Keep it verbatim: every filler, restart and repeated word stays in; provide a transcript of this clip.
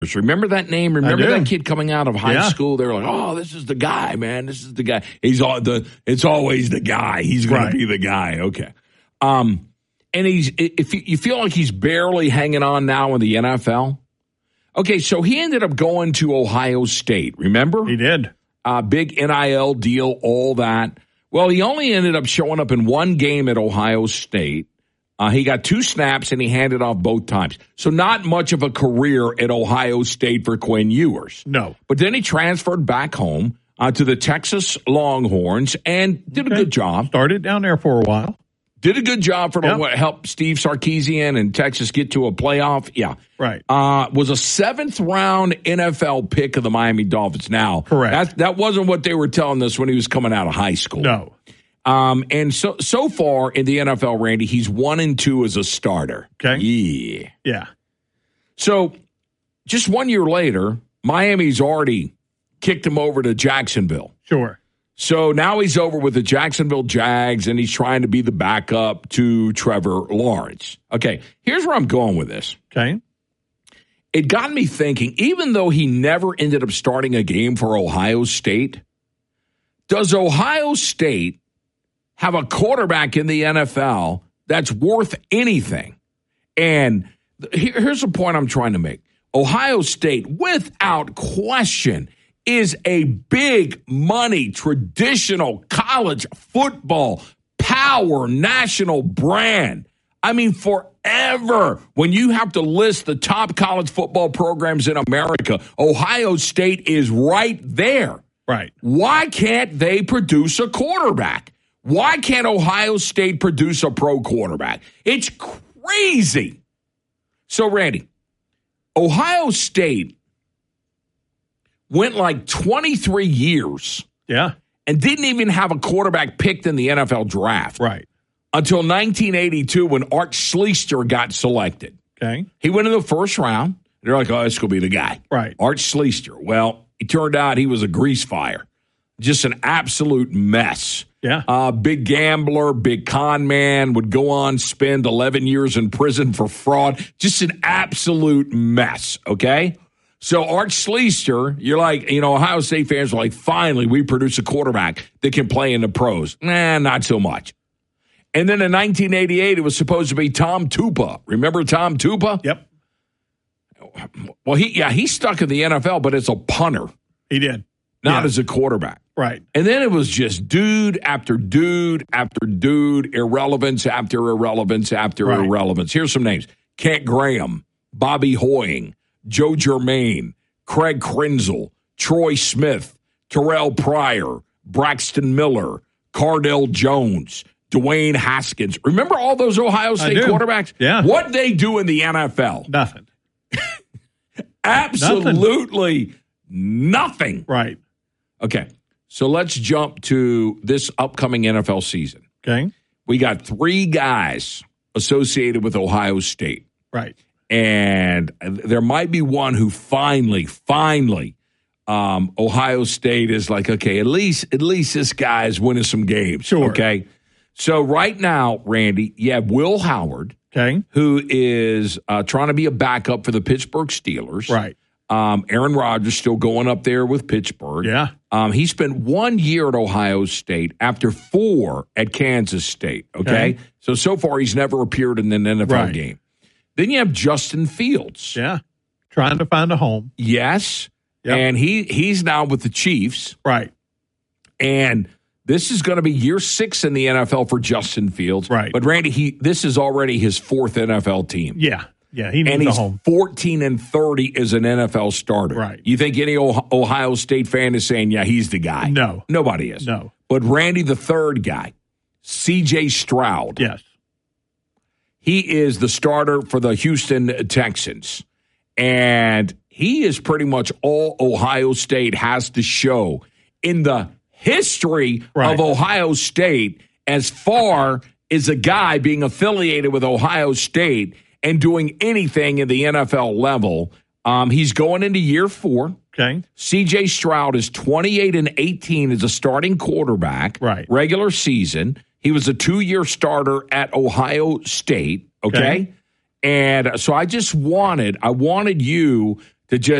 Remember that name? Remember that kid coming out of high yeah. school? They were like, "Oh, this is the guy, man. This is the guy. He's all the. It's always the guy. He's going Right. to be the guy." Okay. Um, and he's if you feel like he's barely hanging on now in the N F L. Okay, so he ended up going to Ohio State. Remember? He did. Uh, big N I L deal, all that. Well, he only ended up showing up in one game at Ohio State. Uh, he got two snaps, and he handed off both times. So not much of a career at Ohio State for Quinn Ewers. No. But then he transferred back home uh, to the Texas Longhorns and did Okay. a good job. Started down there for a while. Did a good job for Yep. to help Steve Sarkisian and Texas get to a playoff. Yeah. Right. Uh, was a seventh-round N F L pick of the Miami Dolphins. Now, Correct. That, that wasn't what they were telling us when he was coming out of high school. No. Um, and so so far in the N F L, Randy, he's one and two as a starter. Okay. Yeah. Yeah. So just one year later, Miami's already kicked him over to Jacksonville. Sure. So now he's over with the Jacksonville Jags, and he's trying to be the backup to Trevor Lawrence. Okay, here's where I'm going with this. Okay. It got me thinking, even though he never ended up starting a game for Ohio State, does Ohio State have a quarterback in the N F L that's worth anything? And here's the point I'm trying to make. Ohio State, without question, is a big money, traditional college football, power, national brand. I mean, forever, when you have to list the top college football programs in America, Ohio State is right there. Right. Why can't they produce a quarterback? Why can't Ohio State produce a pro quarterback? It's crazy. So, Randy, Ohio State went like twenty-three years Yeah. and didn't even have a quarterback picked in the N F L draft. Right. Until nineteen eighty-two when Art Schlichter got selected. Okay. He went in the first round. They're like, oh, this going to be the guy. Right. Art Schlichter. Well, it turned out he was a grease fire. Just an absolute mess. Yeah. Uh, big gambler, big con man, would go on, spend eleven years in prison for fraud. Just an absolute mess, okay? So Art Schlichter, you're like, you know, Ohio State fans are like, finally, we produce a quarterback that can play in the pros. Nah, not so much. And then in nineteen eighty-eight, it was supposed to be Tom Tupa. Remember Tom Tupa? Yep. Well, he yeah, he's stuck in the N F L, but as a punter, He did. not Yeah. as a quarterback. Right. And then it was just dude after dude after dude, irrelevance after irrelevance after Right. irrelevance. Here's some names. Kent Graham, Bobby Hoying, Joe Germain, Craig Krenzel, Troy Smith, Terrell Pryor, Braxton Miller, Cardell Jones, Dwayne Haskins. Remember all those Ohio State do. quarterbacks? Yeah. What they do in the N F L? Nothing. Absolutely nothing. Right. Okay, so let's jump to this upcoming N F L season. Okay. We got three guys associated with Ohio State. Right. And there might be one who finally, finally, um, Ohio State is like, okay, at least, at least this guy is winning some games. Sure. Okay. So right now, Randy, you have Will Howard, Okay. who is uh, trying to be a backup for the Pittsburgh Steelers. Right. Um, Aaron Rodgers still going up there with Pittsburgh. Yeah. Um, he spent one year at Ohio State after four at Kansas State. Okay. Okay. So, so far he's never appeared in an N F L Right. game. Then you have Justin Fields. Yeah. Trying to find a home. Yes. Yep. And he he's now with the Chiefs. Right. And this is going to be year six in the N F L for Justin Fields. Right. But Randy, he this is already his fourth N F L team. Yeah. Yeah. He needs And a he's home. fourteen and thirty as an N F L starter. Right. You think any Oh- Ohio State fan is saying, yeah, he's the guy? No. Nobody is. No. But Randy, the third guy, C J Stroud. Yes. He is the starter for the Houston Texans. And he is pretty much all Ohio State has to show in the history Right. of Ohio State as far as a guy being affiliated with Ohio State and doing anything in the N F L level. Um, he's going into year four. Okay. C J Stroud is twenty-eight and eighteen as a starting quarterback. Right. Regular season. He was a two-year starter at Ohio State. Okay? Okay. And so I just wanted, I wanted you to just